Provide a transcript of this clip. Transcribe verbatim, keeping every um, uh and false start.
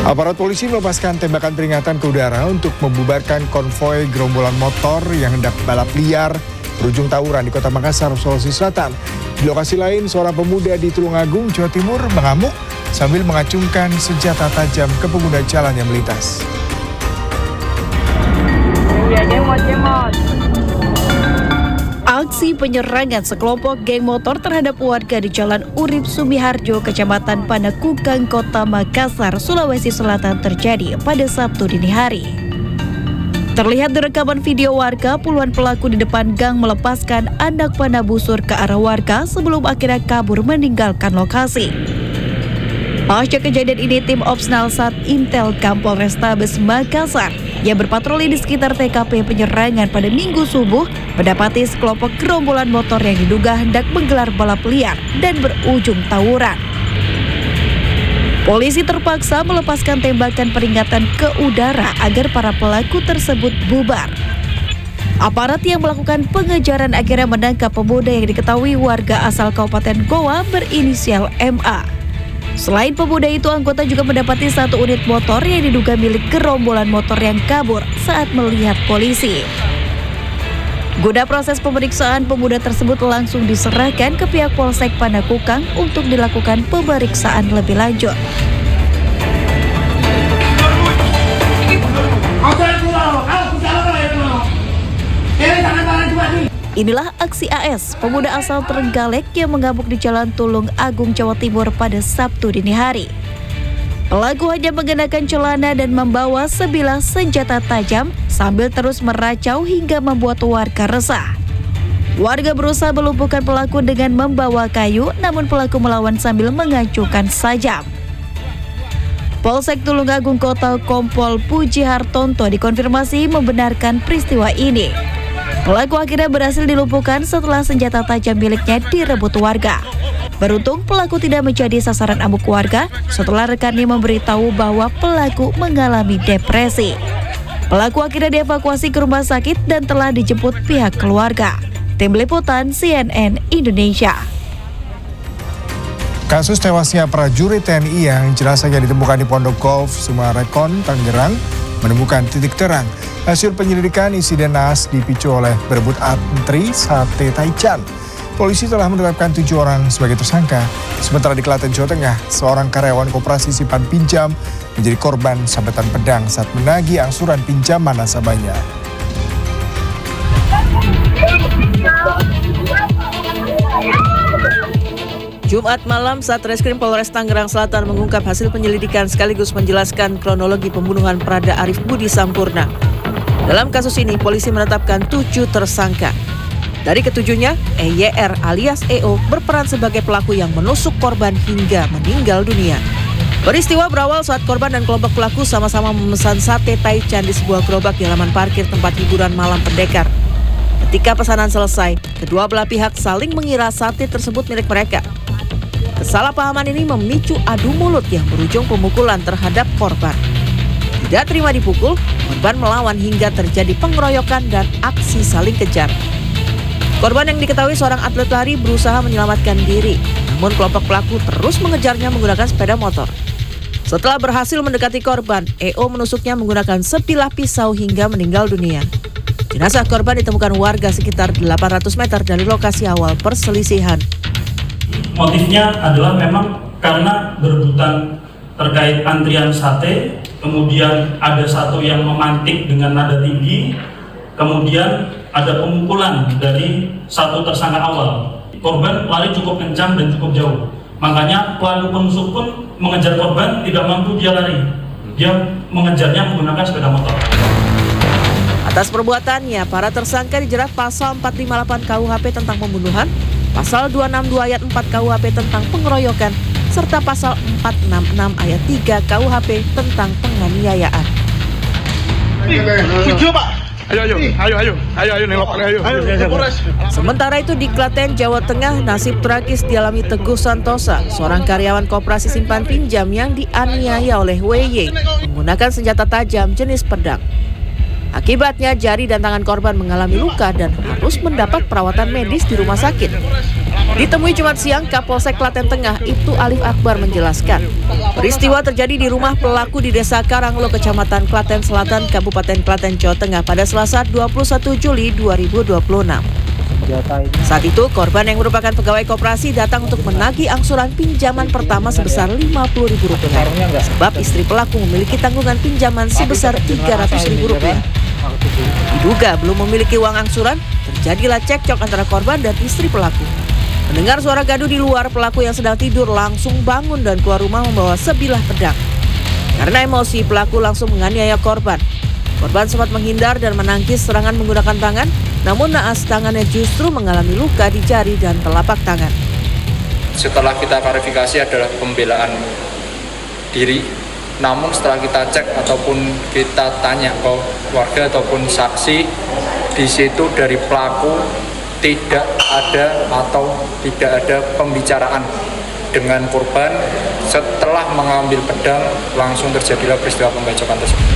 Aparat polisi melepaskan tembakan peringatan ke udara untuk membubarkan konvoi gerombolan motor yang hendak balap liar berujung tawuran di Kota Makassar, Sulawesi Selatan. Di lokasi lain, seorang pemuda di Tulungagung, Jawa Timur mengamuk sambil mengacungkan senjata tajam ke pengguna jalan yang melintas. Aksi penyerangan sekelompok geng motor terhadap warga di Jalan Urip Sumiharjo, Kecamatan Panakukang, Kota Makassar, Sulawesi Selatan terjadi pada Sabtu dini hari. Terlihat di rekaman video warga, puluhan pelaku di depan gang melepaskan anak panah busur ke arah warga sebelum akhirnya kabur meninggalkan lokasi. Pasca kejadian ini, tim Opsnal Sat Intel Kapolrestabes Makassar yang berpatroli di sekitar T K P penyerangan pada Minggu subuh mendapati sekelompok gerombolan motor yang diduga hendak menggelar balap liar dan berujung tawuran. Polisi terpaksa melepaskan tembakan peringatan ke udara agar para pelaku tersebut bubar. Aparat yang melakukan pengejaran akhirnya menangkap pemuda yang diketahui warga asal Kabupaten Goa berinisial M A. Selain pemuda itu, anggota juga mendapati satu unit motor yang diduga milik gerombolan motor yang kabur saat melihat polisi. Guna proses pemeriksaan, pemuda tersebut langsung diserahkan ke pihak Polsek Panakukang untuk dilakukan pemeriksaan lebih lanjut. Inilah aksi A S, pemuda asal Trenggalek yang mengamuk di Jalan Tulung Agung, Jawa Timur pada Sabtu dini hari. Pelaku hanya mengenakan celana dan membawa sebilah senjata tajam sambil terus meracau hingga membuat warga resah. Warga berusaha melumpuhkan pelaku dengan membawa kayu, namun pelaku melawan sambil mengacukan sajam. Polsek Tulung Agung Kota Kompol Puji Hartonto dikonfirmasi membenarkan peristiwa ini. Pelaku akhirnya berhasil dilumpuhkan setelah senjata tajam miliknya direbut warga. Beruntung pelaku tidak menjadi sasaran amuk warga setelah rekannya memberitahu bahwa pelaku mengalami depresi. Pelaku akhirnya dievakuasi ke rumah sakit dan telah dijemput pihak keluarga. Tim Liputan C N N Indonesia. Kasus tewasnya prajurit T N I yang jenazahnya ditemukan di Pondok Golf Sumarekon, Tangerang menemukan titik terang. Hasil penyelidikan, insiden naas dipicu oleh berebut antri sate taichan. Polisi telah menetapkan tujuh orang sebagai tersangka. Sementara di Klaten, Jawa Tengah, seorang karyawan koperasi simpan pinjam menjadi korban sabetan pedang saat menagih angsuran pinjaman nasabahnya. Jumat malam, Satreskrim Polres Tangerang Selatan mengungkap hasil penyelidikan sekaligus menjelaskan kronologi pembunuhan Prada Arif Budi Sampurna. Dalam kasus ini, polisi menetapkan tujuh tersangka. Dari ketujuhnya, E Y R alias E O berperan sebagai pelaku yang menusuk korban hingga meninggal dunia. Peristiwa berawal saat korban dan kelompok pelaku sama-sama memesan sate taichan di sebuah gerobak di halaman parkir tempat hiburan malam Pendekar. Ketika pesanan selesai, kedua belah pihak saling mengira sate tersebut milik mereka. Kesalahpahaman ini memicu adu mulut yang berujung pemukulan terhadap korban. Tidak terima dipukul, korban melawan hingga terjadi pengeroyokan dan aksi saling kejar. Korban yang diketahui seorang atlet lari berusaha menyelamatkan diri, namun kelompok pelaku terus mengejarnya menggunakan sepeda motor. Setelah berhasil mendekati korban, E O menusuknya menggunakan sebilah pisau hingga meninggal dunia. Jenazah korban ditemukan warga sekitar delapan ratus meter dari lokasi awal perselisihan. Motifnya adalah memang karena berebutan terkait antrian sate, kemudian ada satu yang memantik dengan nada tinggi, kemudian ada pemukulan dari satu tersangka awal. Korban lari cukup kencang dan cukup jauh, makanya pelaku penusuk pun mengejar korban, tidak mampu dia lari. Dia mengejarnya menggunakan sepeda motor. Atas perbuatannya, para tersangka dijerat pasal empat ratus lima puluh delapan K U H P tentang pembunuhan, pasal dua ratus enam puluh dua ayat empat K U H P tentang pengeroyokan, serta pasal empat ratus enam puluh enam ayat tiga K U H P tentang penganiayaan. Ayo, ayo, ayo, ayo, ayo, ayo, nengok, ayo, ayo, ayo. Sementara itu di Klaten, Jawa Tengah, nasib tragis dialami Teguh Santosa, seorang karyawan koperasi simpan pinjam yang dianiaya oleh W Y menggunakan senjata tajam jenis pedang. Akibatnya jari dan tangan korban mengalami luka dan harus mendapat perawatan medis di rumah sakit. Ditemui Jumat siang, Kapolsek Klaten Tengah Ibtu Alif Akbar menjelaskan, peristiwa terjadi di rumah pelaku di Desa Karanglo, Kecamatan Klaten Selatan, Kabupaten Klaten, Jawa Tengah pada Selasa dua puluh satu Juli dua ribu dua puluh enam. Saat itu, korban yang merupakan pegawai koperasi datang untuk menagih angsuran pinjaman pertama sebesar lima puluh ribu rupiah. Sebab istri pelaku memiliki tanggungan pinjaman sebesar tiga ratus ribu rupiah. Diduga belum memiliki uang angsuran, terjadilah cekcok antara korban dan istri pelaku. Mendengar suara gaduh di luar, pelaku yang sedang tidur langsung bangun dan keluar rumah membawa sebilah pedang. Karena emosi, pelaku langsung menganiaya korban. Korban sempat menghindar dan menangkis serangan menggunakan tangan, namun naas tangannya justru mengalami luka di jari dan telapak tangan. Setelah kita klarifikasi adalah pembelaan diri, namun setelah kita cek ataupun kita tanya ke warga ataupun saksi, di situ dari pelaku tidak ada atau tidak ada pembicaraan dengan korban. Setelah mengambil pedang, langsung terjadilah peristiwa pembacokan tersebut.